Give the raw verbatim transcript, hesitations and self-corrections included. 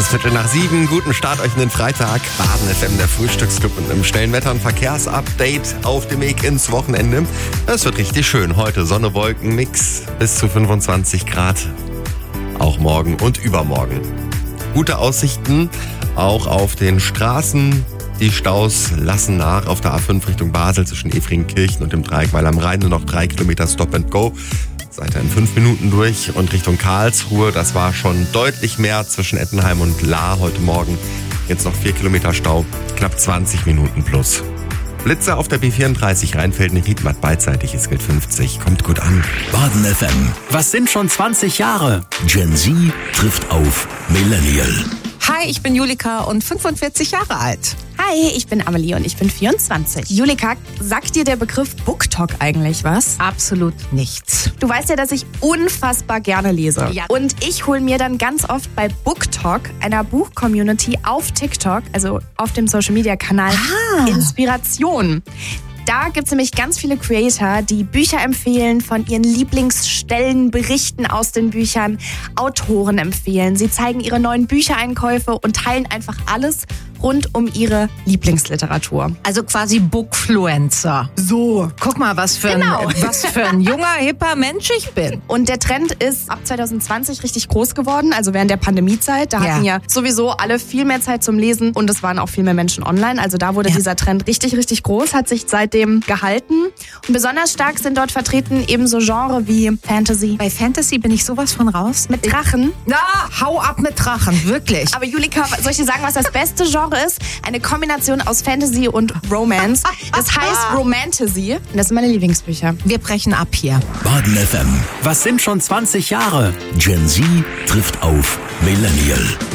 ist Viertel nach sieben. Guten Start euch in den Freitag. Baden F M, der Frühstücksclub mit einem schnellen Wetter- und Verkehrsupdate auf dem Weg ins Wochenende. Es wird richtig schön. Heute Sonne, Wolken, Mix bis zu fünfundzwanzig Grad. Auch morgen und übermorgen. Gute Aussichten auch auf den Straßen. Die Staus lassen nach auf der A fünf Richtung Basel zwischen Efringkirchen und dem Dreieck, weil am Rhein nur noch drei Kilometer Stop and Go. Seid ihr in fünf Minuten durch und Richtung Karlsruhe. Das war schon deutlich mehr zwischen Ettenheim und Lahr heute Morgen. Jetzt noch vier Kilometer Stau, knapp zwanzig Minuten plus. Blitzer auf der B vierunddreißig Rheinfelden-Riedmatt beidseitig, es gilt fünfzig. Kommt gut an. Baden F M. Was sind schon zwanzig Jahre? Gen Z trifft auf Millennial. Hi, ich bin Julika und fünfundvierzig Jahre alt. Hi, ich bin Amelie und ich bin vierundzwanzig. Julika, sagt dir der Begriff BookTok eigentlich was? Absolut nichts. Du weißt ja, dass ich unfassbar gerne lese. Ja. Und ich hole mir dann ganz oft bei BookTok, einer Buch-Community auf TikTok, also auf dem Social-Media-Kanal, Ah. Inspiration. Da gibt es nämlich ganz viele Creator, die Bücher empfehlen, von ihren Lieblingsstellen berichten aus den Büchern, Autoren empfehlen. Sie zeigen ihre neuen Büchereinkäufe und teilen einfach alles rund um ihre Lieblingsliteratur. Also quasi Bookfluencer. So. Guck mal, was für, Genau. ein, was für ein junger, hipper Mensch ich bin. Und der Trend ist ab zwanzig zwanzig richtig groß geworden, also während der Pandemiezeit. Da Ja. hatten ja sowieso alle viel mehr Zeit zum Lesen und es waren auch viel mehr Menschen online. Also da wurde Ja. dieser Trend richtig, richtig groß, hat sich seitdem gehalten. Und besonders stark sind dort vertreten eben so Genre wie Fantasy. Bei Fantasy bin ich sowas von raus. Mit Drachen. Na, hau ab mit Drachen, wirklich. Aber Julika, soll ich dir sagen, was das beste Genre ist? Eine Kombination aus Fantasy und Romance. Das heißt Romantasy. Und das sind meine Lieblingsbücher. Wir brechen ab hier. Baden F M. Was sind schon zwanzig Jahre? Gen Z trifft auf Millennial.